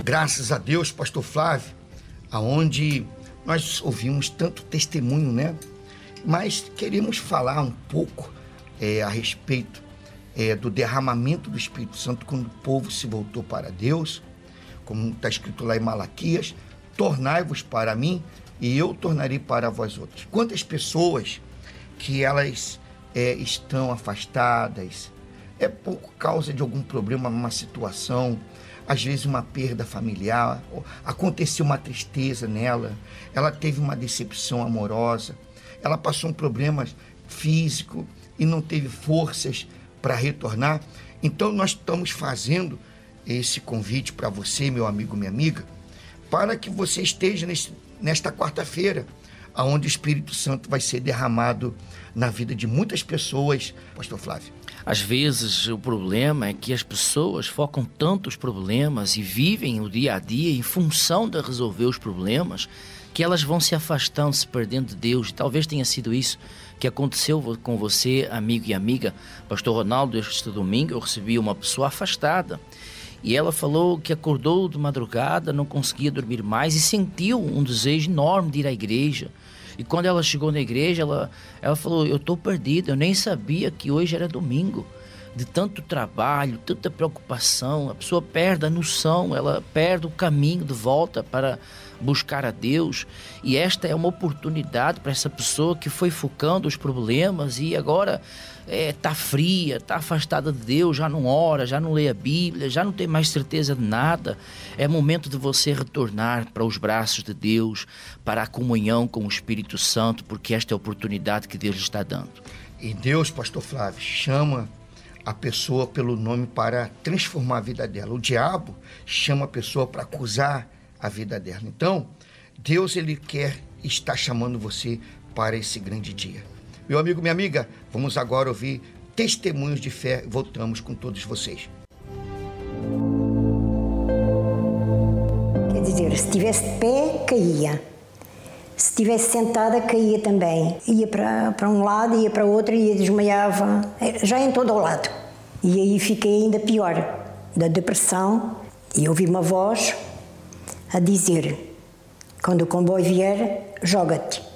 Graças a Deus, pastor Flávio, aonde nós ouvimos tanto testemunho, né? Mas queremos falar um pouco a respeito do derramamento do Espírito Santo quando o povo se voltou para Deus, como está escrito lá em Malaquias: tornai-vos para mim e eu tornarei para vós outros. Quantas pessoas que elas estão afastadas, por causa de algum problema, uma situação, às vezes uma perda familiar, aconteceu uma tristeza nela, ela teve uma decepção amorosa, ela passou um problema físico e não teve forças para retornar. Então nós estamos fazendo esse convite para você, meu amigo, minha amiga, para que você esteja nesta quarta-feira, onde o Espírito Santo vai ser derramado na vida de muitas pessoas, pastor Flávio. Às vezes o problema é que as pessoas focam tanto os problemas e vivem o dia a dia em função de resolver os problemas, que elas vão se afastando, se perdendo de Deus. E talvez tenha sido isso que aconteceu com você, amigo e amiga. Pastor Ronaldo, este domingo eu recebi uma pessoa afastada e ela falou que acordou de madrugada, não conseguia dormir mais e sentiu um desejo enorme de ir à igreja. E quando ela chegou na igreja, ela falou: eu estou perdida, eu nem sabia que hoje era domingo. De tanto trabalho, tanta preocupação, a pessoa perde a noção, ela perde o caminho de volta para buscar a Deus. E esta é uma oportunidade para essa pessoa que foi focando os problemas e agora está fria, está afastada de Deus, já não ora, já não lê a Bíblia, já não tem mais certeza de nada. É momento de você retornar para os braços de Deus, para a comunhão com o Espírito Santo, porque esta é a oportunidade que Deus lhe está dando. E Deus, pastor Flávio, chama a pessoa pelo nome para transformar a vida dela. O diabo chama a pessoa para acusar a vida dela. Então, Deus, ele quer estar chamando você para esse grande dia. Meu amigo, minha amiga, vamos agora ouvir testemunhos de fé. Voltamos com todos vocês. Quer dizer, se estivesse de pé, caía. Se estivesse sentada, caía também. Ia para um lado, ia para outro e desmaiava, já em todo o lado. E aí fiquei ainda pior, da depressão. E ouvi uma voz a dizer: quando o comboio vier, joga-te.